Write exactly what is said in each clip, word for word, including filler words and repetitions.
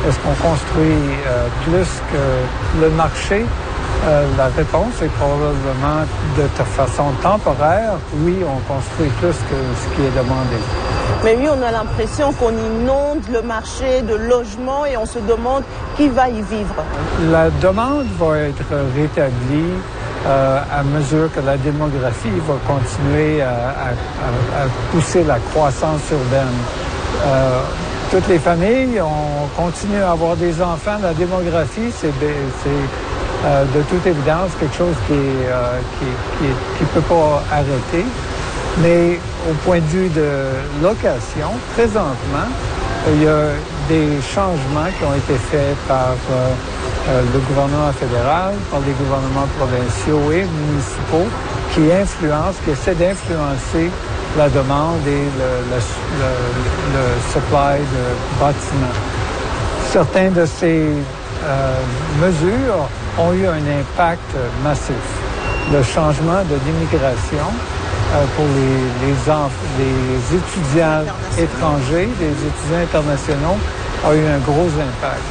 Est-ce qu'on construit euh, plus que le marché? Euh, la réponse est probablement de façon temporaire. Oui, on construit plus que ce qui est demandé. Mais oui, on a l'impression qu'on inonde le marché de logements et on se demande qui va y vivre. La demande va être rétablie euh, à mesure que la démographie va continuer à, à, à, à pousser la croissance urbaine. Euh, toutes les familles, on continue à avoir des enfants. La démographie, c'est, c'est euh, de toute évidence quelque chose qui est, euh, qui, qui, qui peut pas arrêter. Mais au point de vue de location, présentement, il y a des changements qui ont été faits par euh, euh, le gouvernement fédéral, par les gouvernements provinciaux et municipaux qui influencent, qui essaient d'influencer la demande et le, le, le, le supply de bâtiments. Certains de ces euh, mesures ont eu un impact massif. Le changement de l'immigration euh, pour les, les, enf- les étudiants étrangers, les étudiants internationaux, a eu un gros impact.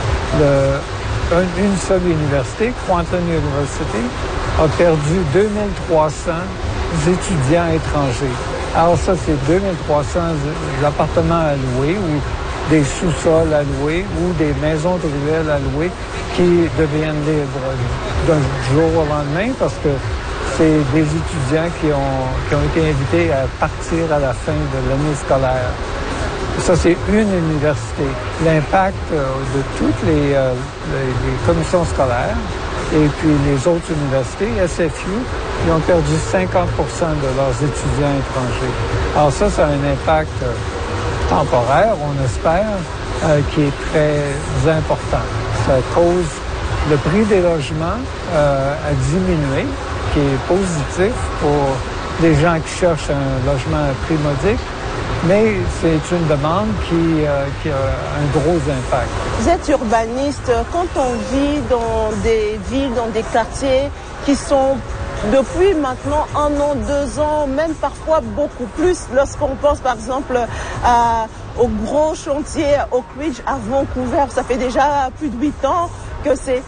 Le, un, une seule université, Quantum University, a perdu deux mille trois cents étudiants étrangers. Alors ça, c'est deux mille trois cents appartements à louer ou des sous-sols à louer ou des maisons de ruelles à louer qui deviennent libres d'un jour au lendemain parce que c'est des étudiants qui ont, qui ont été invités à partir à la fin de l'année scolaire. Ça, c'est une université. L'impact euh, de toutes les, euh, les, les commissions scolaires et puis les autres universités, S F U, ils ont perdu cinquante pour cent de leurs étudiants étrangers. Alors ça, ça a un impact euh, temporaire, on espère, euh, qui est très important. Ça cause le prix des logements euh, à diminuer, qui est positif pour les gens qui cherchent un logement à prix modique, mais c'est une demande qui, euh, qui a un gros impact. Vous êtes urbaniste. Quand on vit dans des villes, dans des quartiers qui sont depuis maintenant un an, deux ans, même parfois beaucoup plus, lorsqu'on pense par exemple à, au gros chantier Oak Ridge à Vancouver, ça fait déjà plus de huit ans que c'est...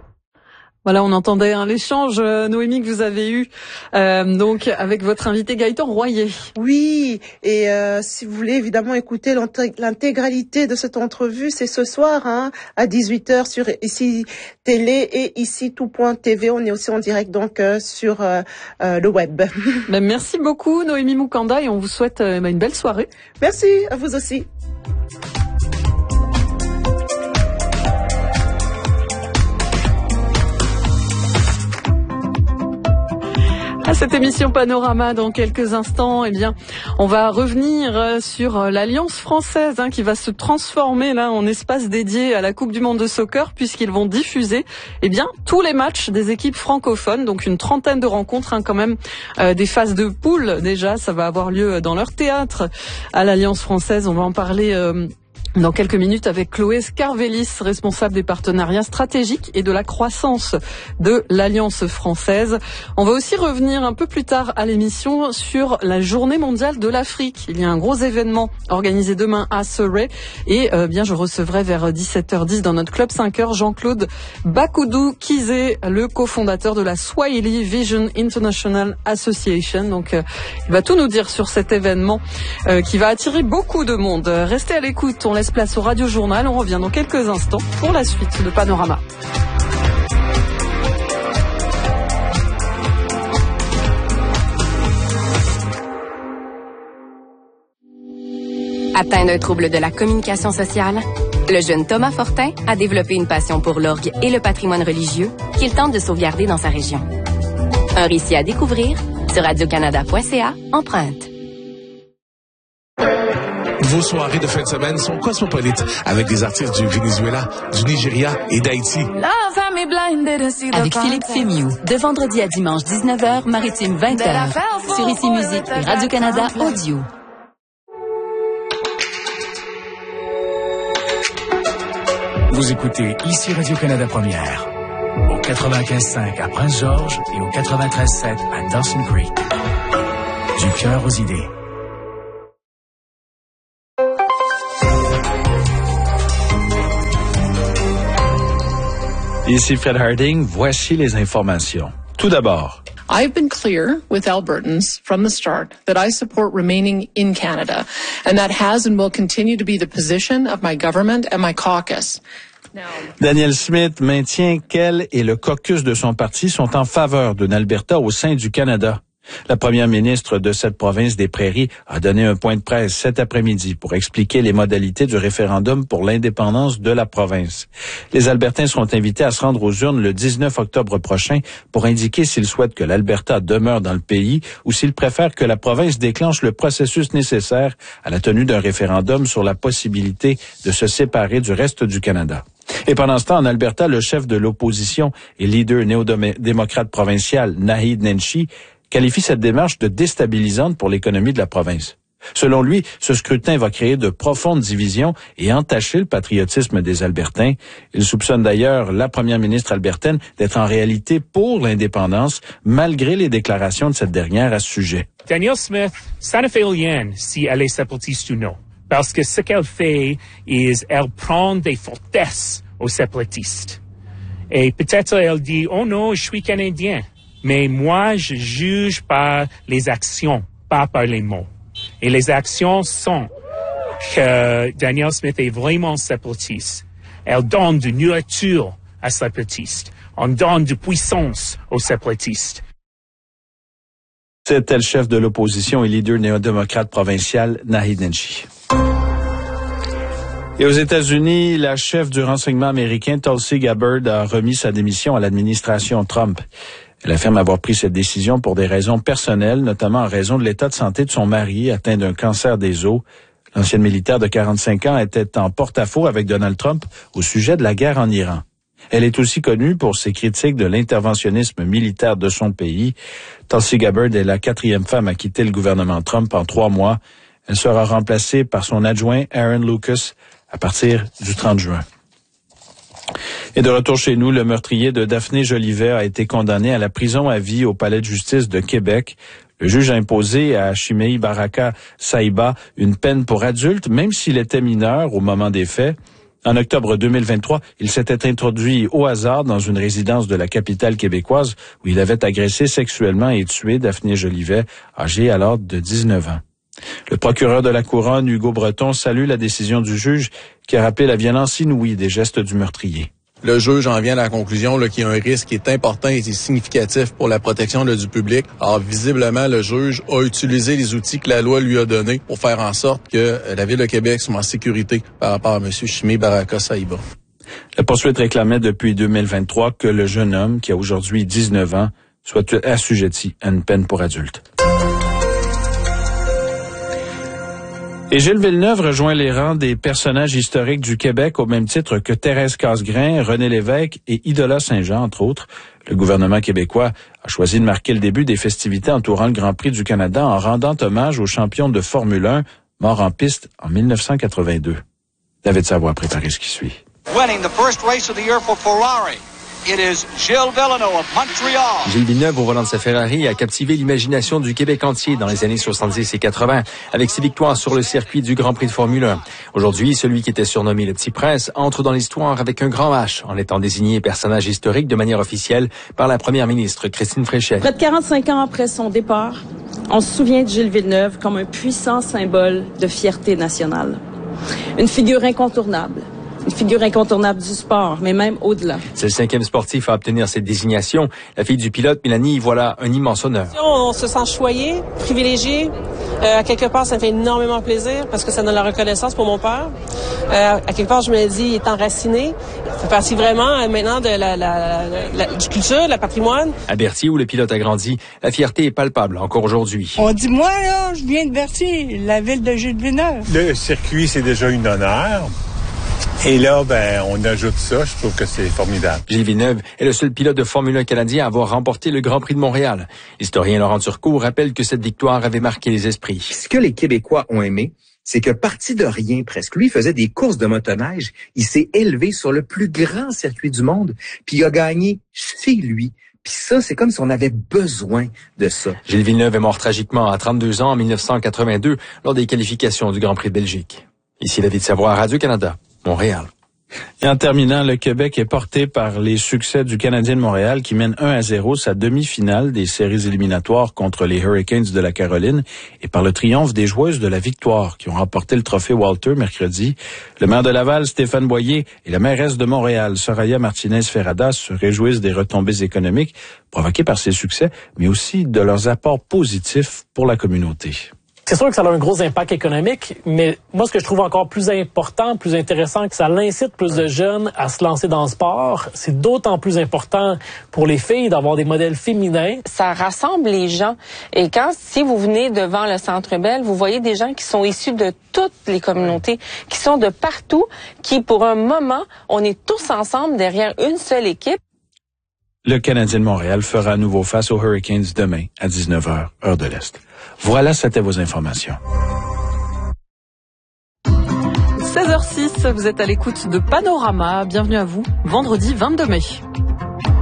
Voilà, on entendait hein, l'échange, euh, Noémie, que vous avez eu euh, donc avec votre invité Gaëtan Royer. Oui, et euh, si vous voulez évidemment écouter l'intégralité de cette entrevue, c'est ce soir hein, à dix-huit heures sur Ici Télé et Ici Tout point T V. On est aussi en direct donc euh, sur euh, euh, le web. Ben, merci beaucoup Noémie Moukanda et on vous souhaite euh, ben, une belle soirée. Merci, à vous aussi. À cette émission Panorama dans quelques instants, eh bien, on va revenir sur l'Alliance française hein, qui va se transformer là en espace dédié à la Coupe du Monde de soccer puisqu'ils vont diffuser eh bien tous les matchs des équipes francophones, donc une trentaine de rencontres hein, quand même, euh, des phases de poule déjà, ça va avoir lieu dans leur théâtre à l'Alliance française. On va en parler. Euh, Dans quelques minutes avec Chloé Scarvelis, responsable des partenariats stratégiques et de la croissance de l'Alliance française. On va aussi revenir un peu plus tard à l'émission sur la Journée mondiale de l'Afrique. Il y a un gros événement organisé demain à Surrey et euh, bien je recevrai vers dix-sept heures dix dans notre club cinq heures Jean-Claude Bakoudou Kizé, le cofondateur de la Swahili Vision International Association. Donc euh, il va tout nous dire sur cet événement euh, qui va attirer beaucoup de monde. Restez à l'écoute, on laisse place au Radio Journal. On revient dans quelques instants pour la suite de Panorama. Atteint d'un trouble de la communication sociale, le jeune Thomas Fortin a développé une passion pour l'orgue et le patrimoine religieux qu'il tente de sauvegarder dans sa région. Un récit à découvrir sur radio canada point c a, empreinte. Vos soirées de fin de semaine sont cosmopolites avec des artistes du Venezuela, du Nigeria et d'Haïti. Avec Philippe Fémiou, de vendredi à dimanche dix-neuf heures, maritime vingt heures, sur Ici Musique et Radio-Canada Audio. Vous écoutez Ici Radio-Canada Première, au quatre-vingt-quinze cinq à Prince-Georges et au quatre-vingt-treize sept à Dawson Creek. Du cœur aux idées. Ici Fred Harding, voici les informations. Tout d'abord, I've been clear with Albertans from the start that I support remaining in Canada, and that has and will continue to be the position of my government and my caucus. Danielle Smith maintient qu'elle et le caucus de son parti sont en faveur d'une Alberta au sein du Canada. La première ministre de cette province des Prairies a donné un point de presse cet après-midi pour expliquer les modalités du référendum pour l'indépendance de la province. Les Albertains sont invités à se rendre aux urnes le dix-neuf octobre prochain pour indiquer s'ils souhaitent que l'Alberta demeure dans le pays ou s'ils préfèrent que la province déclenche le processus nécessaire à la tenue d'un référendum sur la possibilité de se séparer du reste du Canada. Et pendant ce temps, en Alberta, le chef de l'opposition et leader néo-démocrate provincial, Naheed Nenshi, qualifie cette démarche de déstabilisante pour l'économie de la province. Selon lui, ce scrutin va créer de profondes divisions et entacher le patriotisme des Albertains. Il soupçonne d'ailleurs la première ministre albertaine d'être en réalité pour l'indépendance, malgré les déclarations de cette dernière à ce sujet. Danielle Smith, ça ne fait rien si elle est séparatiste ou non. Parce que ce qu'elle fait, est elle prend des fautesses aux séparatistes. Et peut-être elle dit, oh non, je suis canadien. Mais moi, je juge par les actions, pas par les mots. Et les actions sont que Danielle Smith est vraiment séparatiste. Elle donne de nourriture à séparatistes. On donne de puissance aux séparatistes. C'était le chef de l'opposition et leader néo-démocrate provincial, Naheed Nenshi. Et aux États-Unis, la chef du renseignement américain, Tulsi Gabbard, a remis sa démission à l'administration Trump. Elle affirme avoir pris cette décision pour des raisons personnelles, notamment en raison de l'état de santé de son mari, atteint d'un cancer des os. L'ancienne militaire de quarante-cinq ans était en porte-à-faux avec Donald Trump au sujet de la guerre en Iran. Elle est aussi connue pour ses critiques de l'interventionnisme militaire de son pays. Tulsi Gabbard est la quatrième femme à quitter le gouvernement Trump en trois mois. Elle sera remplacée par son adjoint Aaron Lucas à partir du trente juin. Et de retour chez nous, le meurtrier de Daphné Jolivet a été condamné à la prison à vie au palais de justice de Québec. Le juge a imposé à Chimei Baraka Saïba une peine pour adulte, même s'il était mineur au moment des faits. En octobre deux mille vingt-trois, il s'était introduit au hasard dans une résidence de la capitale québécoise où il avait agressé sexuellement et tué Daphné Jolivet, âgée alors de dix-neuf ans. Le procureur de la Couronne, Hugo Breton, salue la décision du juge qui a rappelé la violence inouïe des gestes du meurtrier. Le juge en vient à la conclusion là, qu'il y a un risque qui est important et significatif pour la protection là, du public. Alors, visiblement, le juge a utilisé les outils que la loi lui a donnés pour faire en sorte que la Ville de Québec soit en sécurité par rapport à M. Chimei Baraka Saïba. La poursuite réclamait depuis deux mille vingt-trois que le jeune homme, qui a aujourd'hui dix-neuf ans, soit assujetti à une peine pour adulte. Et Gilles Villeneuve rejoint les rangs des personnages historiques du Québec au même titre que Thérèse Casgrain, René Lévesque et Idola Saint-Jean, entre autres. Le gouvernement québécois a choisi de marquer le début des festivités entourant le Grand Prix du Canada en rendant hommage aux champions de Formule un morts en piste en mille neuf cent quatre-vingt-deux. David Savoie a préparé ce qui suit. Winning the first race of the year for Ferrari. It is Gilles Villeneuve of Montreal. Gilles Villeneuve, au volant de sa Ferrari, a captivé l'imagination du Québec entier dans les années soixante-dix et quatre-vingt, avec ses victoires sur le circuit du Grand Prix de Formule un. Aujourd'hui, celui qui était surnommé le Petit Prince entre dans l'histoire avec un grand H, en étant désigné personnage historique de manière officielle par la première ministre Christine Fréchette. Près de quarante-cinq ans après son départ, on se souvient de Gilles Villeneuve comme un puissant symbole de fierté nationale. Une figure incontournable. Une figure incontournable du sport, mais même au-delà. C'est le cinquième sportif à obtenir cette désignation. La fille du pilote, Mélanie, voilà un immense honneur. On se sent choyé, privilégié. Euh, à quelque part, ça me fait énormément plaisir parce que ça donne la reconnaissance pour mon père. Euh, à quelque part, je me dis, il est enraciné. Ça fait partie vraiment maintenant de la, la, la, la du culture, de la patrimoine. À Berthier, où le pilote a grandi, la fierté est palpable encore aujourd'hui. On dit, moi, là, je viens de Berthier, la ville de Gilles Villeneuve. Le circuit, c'est déjà une honneur. Et là, ben, on ajoute ça. Je trouve que c'est formidable. Gilles Villeneuve est le seul pilote de Formule un canadien à avoir remporté le Grand Prix de Montréal. L'historien Laurent Turcot rappelle que cette victoire avait marqué les esprits. Ce que les Québécois ont aimé, c'est que parti de rien presque, lui faisait des courses de motoneige. Il s'est élevé sur le plus grand circuit du monde, puis il a gagné chez lui. Puis ça, c'est comme si on avait besoin de ça. Gilles Villeneuve est mort tragiquement à trente-deux ans en mille neuf cent quatre-vingt-deux lors des qualifications du Grand Prix de Belgique. Ici David Savoie, Radio-Canada. Montréal. Et en terminant, le Québec est porté par les succès du Canadien de Montréal qui mène un à zéro sa demi-finale des séries éliminatoires contre les Hurricanes de la Caroline et par le triomphe des joueuses de la Victoire qui ont remporté le trophée Walter mercredi. Le maire de Laval, Stéphane Boyer, et la mairesse de Montréal, Soraya Martinez-Ferrada, se réjouissent des retombées économiques provoquées par ces succès, mais aussi de leurs apports positifs pour la communauté. C'est sûr que ça a un gros impact économique, mais moi, ce que je trouve encore plus important, plus intéressant, que ça l'incite plus de jeunes à se lancer dans le sport. C'est d'autant plus important pour les filles d'avoir des modèles féminins. Ça rassemble les gens. Et quand, si vous venez devant le Centre Bell, vous voyez des gens qui sont issus de toutes les communautés, qui sont de partout, qui, pour un moment, on est tous ensemble derrière une seule équipe. Le Canadien de Montréal fera à nouveau face aux Hurricanes demain à dix-neuf heures, heure de l'Est. Voilà, c'était vos informations. seize heures six, vous êtes à l'écoute de Panorama. Bienvenue à vous, vendredi vingt-deux mai.